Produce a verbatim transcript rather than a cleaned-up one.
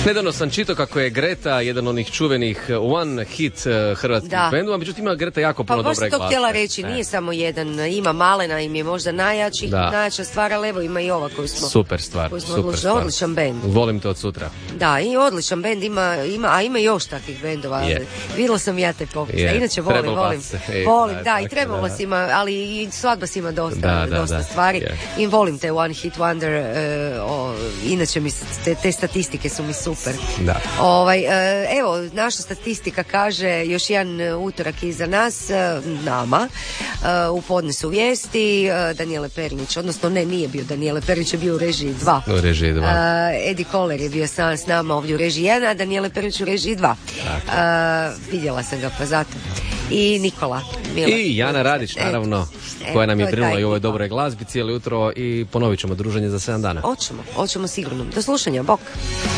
Nedavno sam čitao kako je Greta jedan od onih čuvenih one hit uh, hrvatskih Da. bendova, međutim ima Greta jako puno Pa baš dobre to glazbe. htjela reći, Ne. nije samo jedan, ima Malena im je možda najjači, Da. najjača stvar, ali evo ima i ova koju smo... Super stvar, koju smo super odlučili. stvar. Odličan bend. Volim te od sutra. Da, i odličan bend, ima, ima, a ima još takvih bendova. Je. Vidjela sam ja te popise, Je. inače volim, Trebalo volim. se. E, Volim, da, da, i tako trebalo da. si ima, ali i svadba si ima dosta, Da, da, dosta da. stvari. Je. I volim te One Hit Wonder, e, o, inače mi se, te, te statistike su mi super. Da. Ovaj, e, evo, naša statistika kaže još jedan e, utorak iza nas, e, nama, e, u podnesu vijesti, e, Danijele Pernić, odnosno ne, nije bio Danijele Pernić, je bio u režiji dva. U režiji dva. Uh, Edi Koller je bio sam s nama ovdje u režiji jedan, a Danijele Pernić u režiji dva. Uh, vidjela sam ga pa zato. I Nikola Milat. I Jana Radić, naravno, Eto, koja nam je to je brinula taj i u ovoj Nikola. dobroj glazbi cijelo jutro i ponovit ćemo druženje za sedam dana. Hoćemo, hoćemo sigurno. Do slušanja, bok.